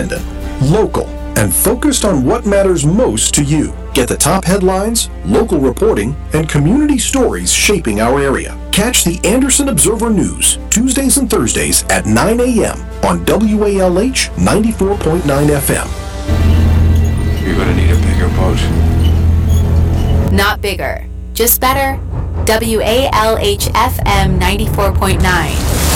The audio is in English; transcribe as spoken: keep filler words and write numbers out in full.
independent, local, and focused on what matters most to you. Get the top headlines, local reporting, and community stories shaping our area. Catch the Anderson Observer News Tuesdays and Thursdays at nine a.m. on W A L H ninety-four point nine F M. You're gonna need a bigger boat. Not bigger, just better. W A L H F M ninety-four point nine.